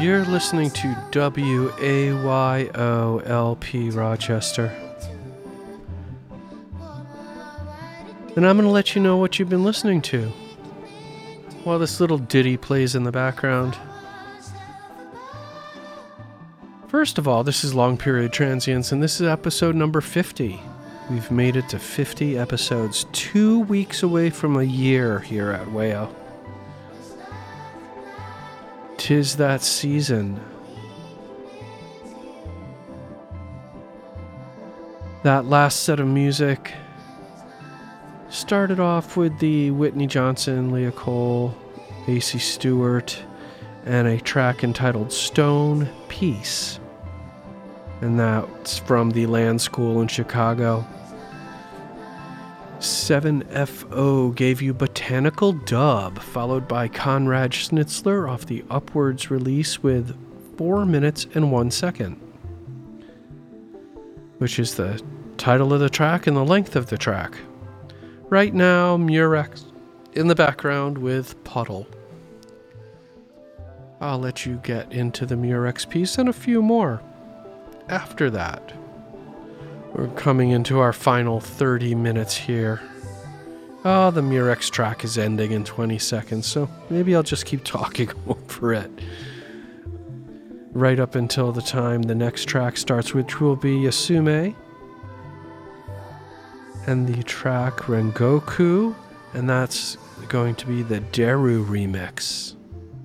You're listening to WAYOLP Rochester. And I'm going to let you know what you've been listening to while this little ditty plays in the background. First of all, this is Long Period Transients, and this is episode number 50. We've made it to 50 episodes, 2 weeks away from a year here at WAYO. 'Tis that season. That last set of music started off with the Whitney Johnson, Leah Cole, AC Stewart, and a track entitled Stone Peace. And that's from the Land School in Chicago. 7FO gave you Botanical Dub, followed by Conrad Schnitzler off the Upwards release with 4 minutes and 1 second, which is the title of the track and the length of the track. Right now, Murex in the background with Puddle. I'll let you get into the Murex piece and a few more after that. We're coming into our final 30 minutes here. Oh, the Murex track is ending in 20 seconds, so maybe I'll just keep talking over it. Right up until the time the next track starts, which will be Yasume. And the track Rengoku, and that's going to be the Deru remix.